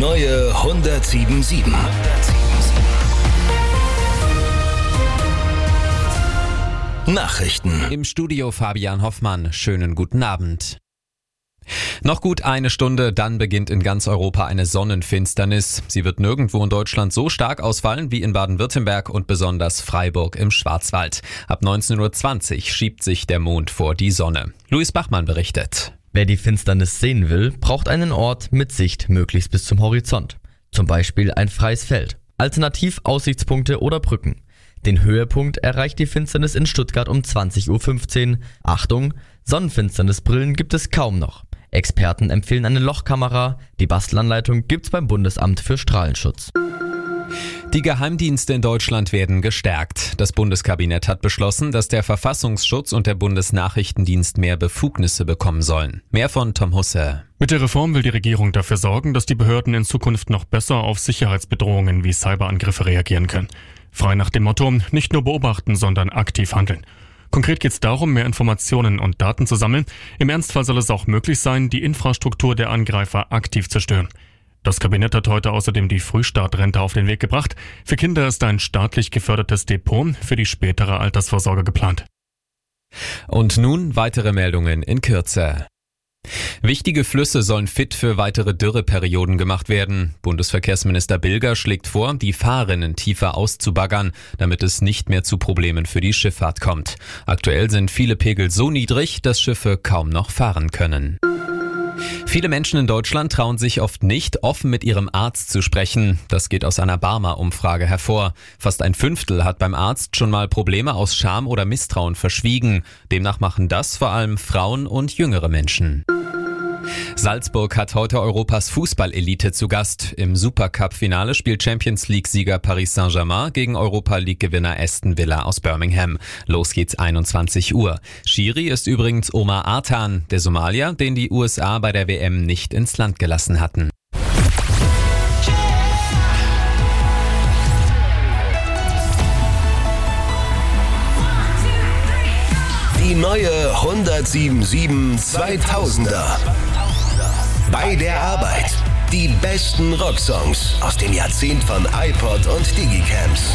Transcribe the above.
neue 107.7. Nachrichten. Im Studio Fabian Hoffmann. Schönen guten Abend. Noch gut eine Stunde, dann beginnt in ganz Europa eine Sonnenfinsternis. Sie wird nirgendwo in Deutschland so stark ausfallen wie in Baden-Württemberg und besonders Freiburg im Schwarzwald. Ab 19.20 Uhr schiebt sich der Mond vor die Sonne. Luis Bachmann berichtet. Wer die Finsternis sehen will, braucht einen Ort mit Sicht möglichst bis zum Horizont. Zum Beispiel ein freies Feld. Alternativ Aussichtspunkte oder Brücken. Den Höhepunkt erreicht die Finsternis in Stuttgart um 20.15 Uhr. Achtung, Sonnenfinsternisbrillen gibt es kaum noch. Experten empfehlen eine Lochkamera. Die Bastelanleitung gibt's beim Bundesamt für Strahlenschutz. Die Geheimdienste in Deutschland werden gestärkt. Das Bundeskabinett hat beschlossen, dass der Verfassungsschutz und der Bundesnachrichtendienst mehr Befugnisse bekommen sollen. Mehr von Tom Husse. Mit der Reform will die Regierung dafür sorgen, dass die Behörden in Zukunft noch besser auf Sicherheitsbedrohungen wie Cyberangriffe reagieren können. Frei nach dem Motto, nicht nur beobachten, sondern aktiv handeln. Konkret geht es darum, mehr Informationen und Daten zu sammeln. Im Ernstfall soll es auch möglich sein, die Infrastruktur der Angreifer aktiv zu stören. Das Kabinett hat heute außerdem die Frühstartrente auf den Weg gebracht. Für Kinder ist ein staatlich gefördertes Depot für die spätere Altersvorsorge geplant. Und nun weitere Meldungen in Kürze. Wichtige Flüsse sollen fit für weitere Dürreperioden gemacht werden. Bundesverkehrsminister Bilger schlägt vor, die Fahrrinnen tiefer auszubaggern, damit es nicht mehr zu Problemen für die Schifffahrt kommt. Aktuell sind viele Pegel so niedrig, dass Schiffe kaum noch fahren können. Viele Menschen in Deutschland trauen sich oft nicht, offen mit ihrem Arzt zu sprechen. Das geht aus einer Barmer-Umfrage hervor. Fast ein Fünftel hat beim Arzt schon mal Probleme aus Scham oder Misstrauen verschwiegen. Demnach machen das vor allem Frauen und jüngere Menschen. Salzburg hat heute Europas Fußballelite zu Gast. Im Supercup-Finale spielt Champions-League-Sieger Paris Saint-Germain gegen Europa-League-Gewinner Aston Villa aus Birmingham. Los geht's 21 Uhr. Schiri ist übrigens Omar Artan, der Somalier, den die USA bei der WM nicht ins Land gelassen hatten. Die neue 107.7 2000er. Bei der Arbeit. Die besten Rocksongs aus dem Jahrzehnt von iPod und Digicams.